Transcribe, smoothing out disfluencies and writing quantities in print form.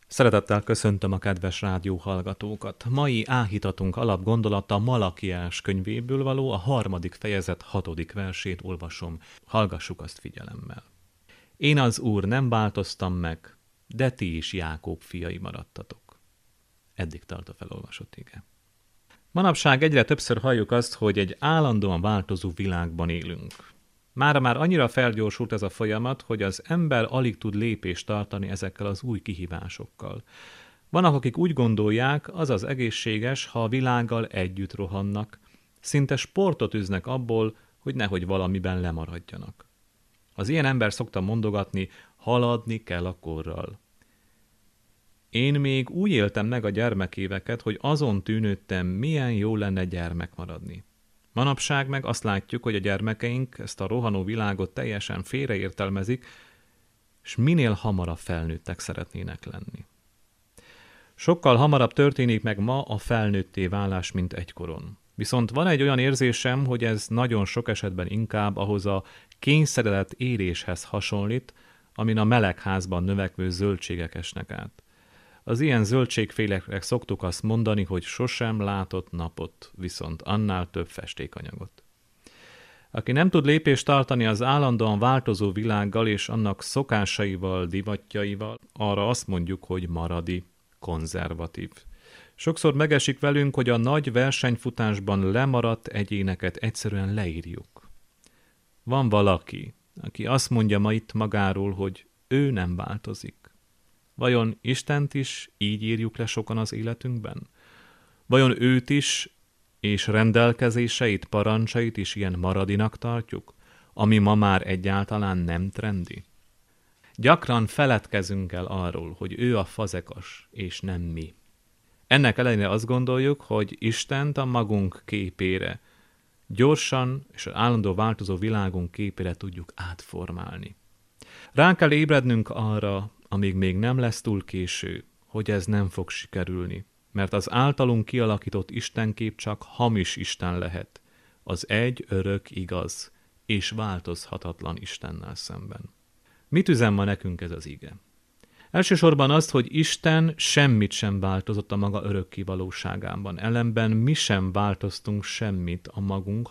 Szeretettel köszöntöm a kedves rádióhallgatókat. Mai áhítatunk alapgondolata Malakiás könyvéből való, a 3. fejezet 6. versét olvasom. Hallgassuk azt figyelemmel. Én az Úr, nem változtam meg, de ti is Jákob fiai maradtatok. Eddig tart a felolvasott ige. Manapság egyre többször halljuk azt, hogy egy állandóan változó világban élünk. Mára már annyira felgyorsult ez a folyamat, hogy az ember alig tud lépést tartani ezekkel az új kihívásokkal. Vannak, akik úgy gondolják, az egészséges, ha a világgal együtt rohannak, szinte sportot üznek abból, hogy nehogy valamiben lemaradjanak. Az ilyen ember szokta mondogatni, haladni kell a korral. Én még úgy éltem meg a gyermekéveket, hogy azon tűnődtem, milyen jó lenne gyermek maradni. Manapság meg azt látjuk, hogy a gyermekeink ezt a rohanó világot teljesen félreértelmezik, és minél hamarabb felnőttek szeretnének lenni. Sokkal hamarabb történik meg ma a felnőtté válás, mint egykoron. Viszont van egy olyan érzésem, hogy ez nagyon sok esetben inkább ahhoz a kényszeredett éréshez hasonlít, amin a melegházban növekvő zöldségek esnek át. Az ilyen zöldségfélekre szoktuk azt mondani, hogy sosem látott napot, viszont annál több festékanyagot. Aki nem tud lépést tartani az állandóan változó világgal és annak szokásaival, divatjaival, arra azt mondjuk, hogy maradi, konzervatív. Sokszor megesik velünk, hogy a nagy versenyfutásban lemaradt egyéneket egyszerűen leírjuk. Van valaki, aki azt mondja ma itt magáról, hogy ő nem változik. Vajon Istent is így írjuk le sokan az életünkben? Vajon őt is és rendelkezéseit, parancsait is ilyen maradinak tartjuk, ami ma már egyáltalán nem trendi? Gyakran feledkezünk el arról, hogy ő a fazekas, és nem mi. Ennek ellenére azt gondoljuk, hogy Istent a magunk képére, gyorsan és az állandó változó világunk képére tudjuk átformálni. Rá kell ébrednünk arra, amíg még nem lesz túl késő, hogy ez nem fog sikerülni, mert az általunk kialakított istenkép csak hamis Isten lehet, az egy örök igaz és változhatatlan Istennel szemben. Mit üzen ma nekünk ez az ige? Elsősorban azt, hogy Isten semmit sem változott a maga örökké valóságában, ellenben mi sem változtunk semmit a magunk